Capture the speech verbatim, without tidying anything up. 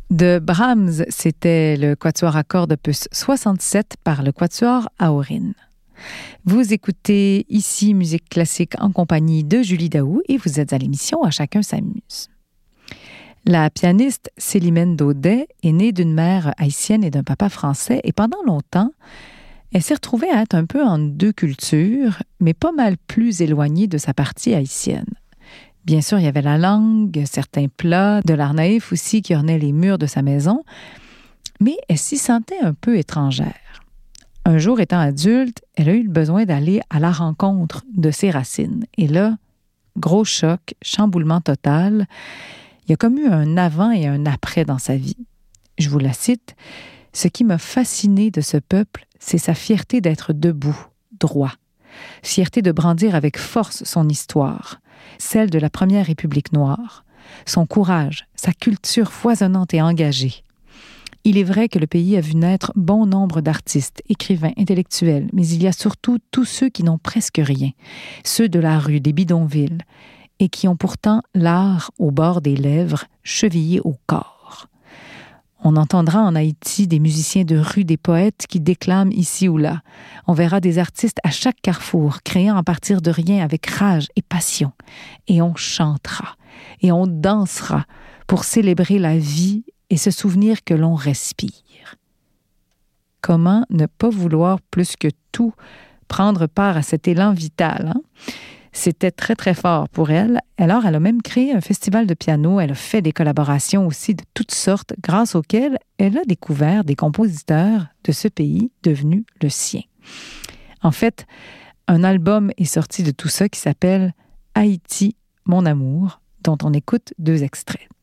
De Brahms, c'était le quatuor à cordes opus soixante-sept par le quatuor Aorin. Vous écoutez ici Musique classique en compagnie de Julie Daou et vous êtes à l'émission À chacun s'amuse. La pianiste Célimène Daudet est née d'une mère haïtienne et d'un papa français et pendant longtemps, elle s'est retrouvée à être un peu en deux cultures, mais pas mal plus éloignée de sa partie haïtienne. Bien sûr, il y avait la langue, certains plats, de l'art naïf aussi qui ornaient les murs de sa maison, mais elle s'y sentait un peu étrangère. Un jour, étant adulte, elle a eu le besoin d'aller à la rencontre de ses racines. Et là, gros choc, chamboulement total, il y a comme eu un avant et un après dans sa vie. Je vous la cite, « Ce qui m'a fasciné de ce peuple, c'est sa fierté d'être debout, droit. Fierté de brandir avec force son histoire, celle de la première République noire, son courage, sa culture foisonnante et engagée. Il est vrai que le pays a vu naître bon nombre d'artistes, écrivains, intellectuels, mais il y a surtout tous ceux qui n'ont presque rien, ceux de la rue, des bidonvilles, et qui ont pourtant l'art au bord des lèvres, chevillé au corps. On entendra en Haïti des musiciens de rue, des poètes qui déclament ici ou là. On verra des artistes à chaque carrefour, créant à partir de rien avec rage et passion. Et on chantera, et on dansera pour célébrer la vie et se souvenir que l'on respire. Comment ne pas vouloir plus que tout prendre part à cet élan vital, hein? C'était très, très fort pour elle. Alors, elle a même créé un festival de piano. Elle a fait des collaborations aussi de toutes sortes, grâce auxquelles elle a découvert des compositeurs de ce pays devenus le sien. En fait, un album est sorti de tout ça qui s'appelle « Haïti, mon amour », dont on écoute deux extraits.